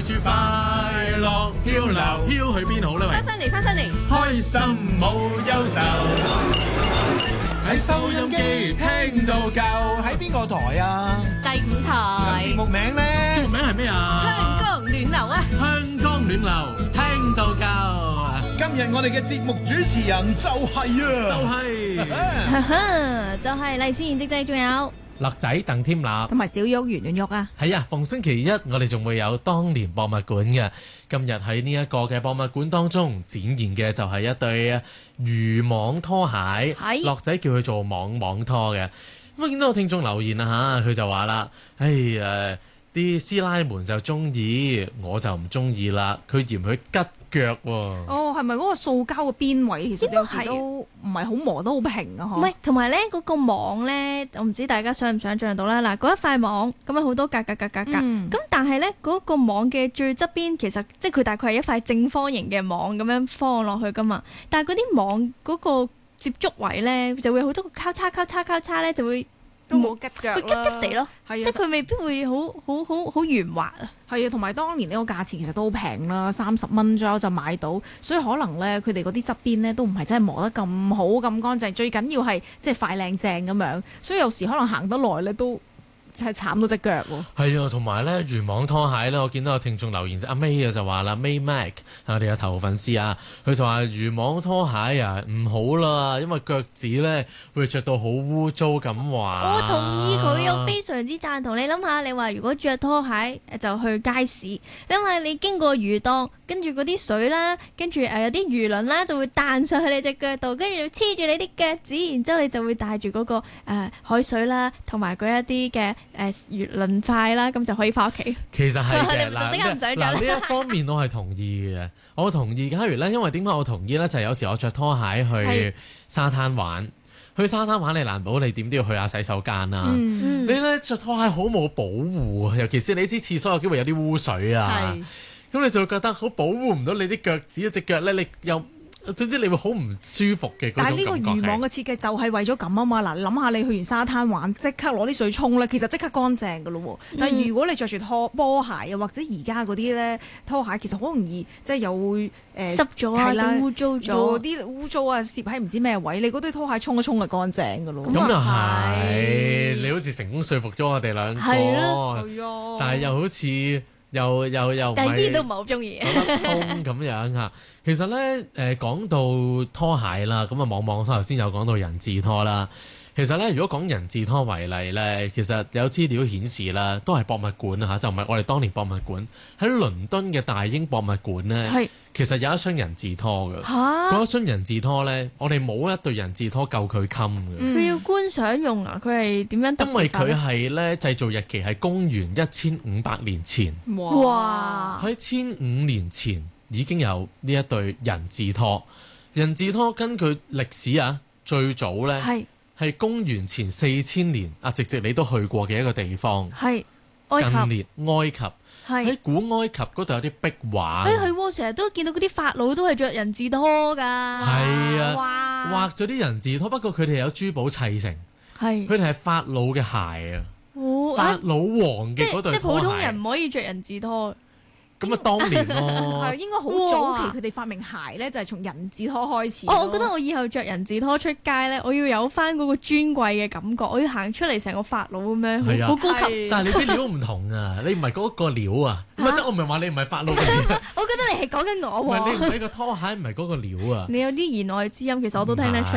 處快樂漂流，飄去邊好呢？ 翻嚟， 開心冇憂愁，喺收音機聽到夠。 喺邊個台啊？ 第5 節台目名咧？ 節目名係咩啊？ 香江暖流啊！ 香江暖流，聽到夠。 今日我哋嘅節目主持人就係就係黎思賢姐姐，仲有樂仔鄧添立。 同埋小玉圓圓玉啊！ 係啊，逢星期一我哋仲會有當年博物館嘅。今日喺呢一個嘅博物館當中展現嘅就係一對漁網拖鞋，樂仔叫佢做網拖嘅。咁啊，見到有聽眾留言啊嚇，佢就話啦：啲師奶們就中意，我就唔中意啦。佢嫌佢吉腳喎。 哦，係咪嗰個塑膠嘅邊位其實有時都唔係好磨得好平啊？ 唔係，同埋咧嗰個網咧，我唔知大家想唔想像到啦。嗱，嗰一塊網咁樣好多格，咁但係咧嗰個網嘅最側邊其實即係佢大概係一塊正方形嘅網咁樣放落去噶嘛。但係嗰啲網嗰個接觸位咧就會好多個交叉咧就會都冇吉腳啦， 會吉吉地咯，即係佢未必會好圓滑啊。 係啊，同埋當年呢個價錢其實都好平啦，30蚊左右就買到，所以可能咧佢哋嗰啲側邊咧都唔係真係磨得咁好咁乾淨，最緊要係即係快靚正咁樣，所以有時可能行得耐咧都係慘到隻腳喎。 係啊，同埋咧漁網拖鞋咧，我見到有聽眾留言阿 May 就話啦，May Mac 我哋有頭粉絲啊，佢就話漁網拖鞋啊唔好啦，因為腳趾咧會着到好污糟咁話。 我同意佢，我非常之贊同。你諗下，你話如果着拖鞋就去街市，因為你經過魚檔，跟住嗰啲水啦，跟住有啲魚鱗啦，就會彈上去你隻腳度，跟住黐住你啲腳趾，然之後你就會帶住嗰個海水啦，同埋嗰一啲嘅魚鱗塊啦，咁就可以翻屋企。 其實係嘅， 嗱呢一方面我係同意嘅，我同意。假如咧，因為點解我同意咧？就係有時我着拖鞋去沙灘玩，去沙灘玩你難保你點都要去下洗手間啊。你咧着拖鞋好冇保護，尤其是你知廁所有機會有啲污水啊，咁你就會覺得好保護唔到你啲腳趾，一隻腳咧你又。總之你會好唔舒服嘅嗰種感覺。 但係呢個漁網嘅設計就係為咗咁啊嘛！嗱，諗下你去完沙灘玩，即刻攞啲水沖咧，其實即刻乾淨㗎咯喎。但係如果你着住波鞋啊，或者而家嗰啲咧拖鞋，其實好容易即係又會濕咗啊，污糟咗， 啲污糟啊攝喺唔知咩位，你嗰對拖鞋沖一沖就乾淨㗎咯。 咁又係，你好似成功說服咗我哋兩個，但係又好似。又但係依都唔係好中意講得通咁樣嚇。其實咧講到拖鞋啦，咁啊網頭先有講到人字拖啦。其實咧，如果講人字拖為例咧，其實有資料顯示啦，都係博物館啊，就唔係我哋當年博物館。喺倫敦嘅大英博物館咧，其實有一雙人字拖嘅。嗰一雙人字拖咧，我哋冇一對人字拖夠佢襟嘅。 佢要觀賞用啊？佢係點樣？ 因為佢係咧製造日期係公元1500年前。 哇！ 喺1500年前已經有呢一對人字拖。人字拖根據歷史啊，最早咧係公元前4000年啊，直你都去過嘅一個地方。係近年埃及。喺古埃及嗰度有啲壁畫。 係成日都見到嗰啲法老都係着人字拖㗎。 係啊，畫咗啲人字拖，不過佢哋有珠寶砌成。佢哋係法老嘅鞋啊。法老王嘅嗰對拖鞋。即係普通人唔可以着人字拖。咁啊，當年咯， 係應該好早期佢哋發明鞋咧，就係從人字拖開始。 我覺得我以後着人字拖出街咧，我要有翻嗰個尊貴嘅感覺，我要行出嚟成個法老咁樣，好高級。 但係你啲料唔同啊，你唔係嗰個料啊，即係我唔係話你唔係法老嘅料。 我覺得你係講緊我喎。 唔係你唔係個拖鞋，唔係嗰個料啊。 你有啲言外之音，其實我都聽得出。